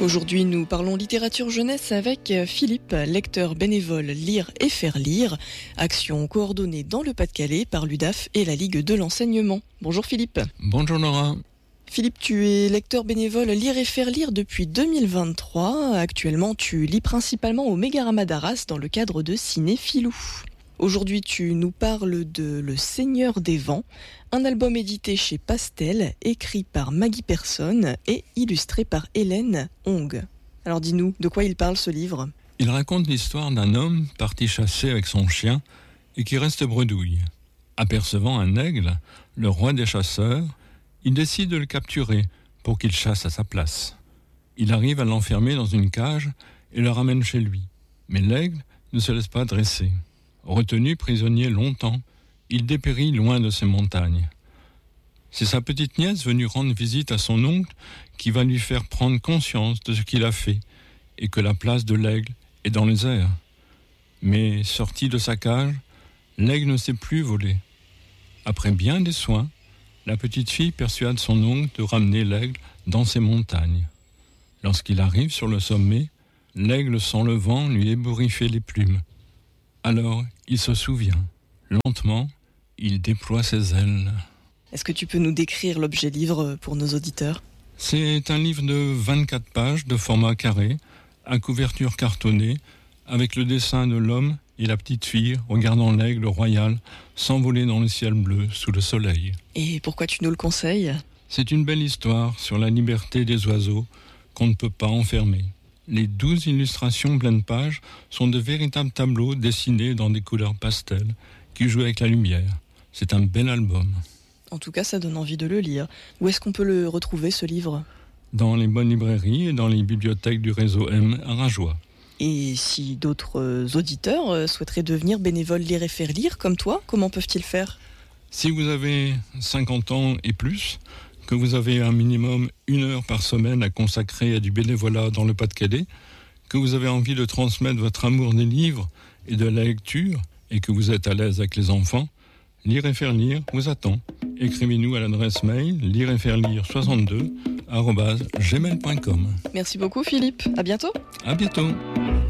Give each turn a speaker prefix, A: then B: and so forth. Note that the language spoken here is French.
A: Aujourd'hui, nous parlons littérature jeunesse avec Philippe, lecteur bénévole Lire et faire lire, action coordonnée dans le Pas-de-Calais par l'UDAF et la Ligue de l'enseignement. Bonjour Philippe.
B: Bonjour Laura.
A: Philippe, tu es lecteur bénévole Lire et faire lire depuis 2023. Actuellement, tu lis principalement au Mégarama d'Arras dans le cadre de Cinéphilou. Aujourd'hui, tu nous parles de Le Seigneur des Vents, un album édité chez Pastel, écrit par Maggie Persson et illustré par Hélène Hong. Alors dis-nous, de quoi il parle ce livre ?
B: Il raconte l'histoire d'un homme parti chasser avec son chien et qui reste bredouille. Apercevant un aigle, le roi des chasseurs, il décide de le capturer pour qu'il chasse à sa place. Il arrive à l'enfermer dans une cage et le ramène chez lui. Mais l'aigle ne se laisse pas dresser. Retenu prisonnier longtemps, il dépérit loin de ces montagnes. C'est sa petite nièce venue rendre visite à son oncle qui va lui faire prendre conscience de ce qu'il a fait et que la place de l'aigle est dans les airs. Mais sorti de sa cage, l'aigle ne sait plus voler. Après bien des soins, la petite fille persuade son oncle de ramener l'aigle dans ces montagnes. Lorsqu'il arrive sur le sommet, l'aigle sans le vent lui ébouriffe les plumes. Alors, il se souvient. Lentement, il déploie ses ailes.
A: Est-ce que tu peux nous décrire l'objet livre pour nos auditeurs ?
B: C'est un livre de 24 pages de format carré, à couverture cartonnée, avec le dessin de l'homme et la petite fille regardant l'aigle royal s'envoler dans le ciel bleu sous le soleil.
A: Et pourquoi tu nous le conseilles ?
B: C'est une belle histoire sur la liberté des oiseaux qu'on ne peut pas enfermer. Les 12 illustrations pleine page sont de véritables tableaux dessinés dans des couleurs pastel qui jouent avec la lumière. C'est un bel album.
A: En tout cas, ça donne envie de le lire. Où est-ce qu'on peut le retrouver, ce livre ?
B: Dans les bonnes librairies et dans les bibliothèques du réseau M à Rajoie.
A: Et si d'autres auditeurs souhaiteraient devenir bénévoles Lire et faire lire comme toi, comment peuvent-ils faire ?
B: Si vous avez 50 ans et plus, que vous avez un minimum 1 heure par semaine à consacrer à du bénévolat dans le Pas-de-Calais, que vous avez envie de transmettre votre amour des livres et de la lecture, et que vous êtes à l'aise avec les enfants, Lire et faire lire vous attend. Écrivez-nous à l'adresse mail lireetfairelire62@gmail.com.
A: Merci beaucoup Philippe, à bientôt.
B: À bientôt.